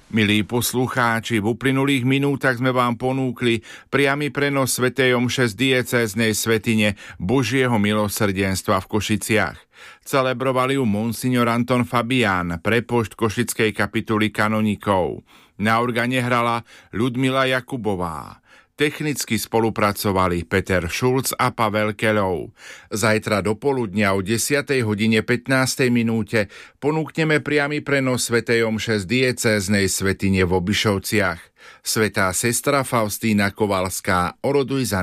Milí poslucháči, v uplynulých minútach sme vám ponúkli priamy prenos svätej omše z diecéznej svätyne Božieho milosrdenstva v Košiciach. Celebrovali ju monsignor Anton Fabián, prepošt Košickej kapituly kanonikov. Na organe hrala Ľudmila Jakubová. Technicky spolupracovali Peter Šulc a Pavel Keľov. Zajtra do poludnia o 10:15 ponúkneme priamy prenos svätej omše z diecéznej svätyne v Obišovciach. Svätá sestra Faustína Kovalská, oroduj za